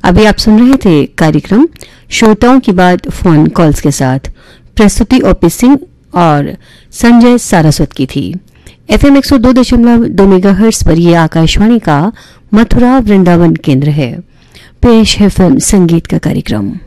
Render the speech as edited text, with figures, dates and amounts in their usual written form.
अभी आप सुन रहे थे कार्यक्रम श्रोताओं की बात फोन कॉल्स के साथ। प्रस्तुति ओपी सिंह और संजय सारस्वत की थी। FM 102.2 मेगाहर्ट्ज पर यह आकाशवाणी का मथुरा वृंदावन केंद्र है। पेश है फिल्म संगीत का कार्यक्रम।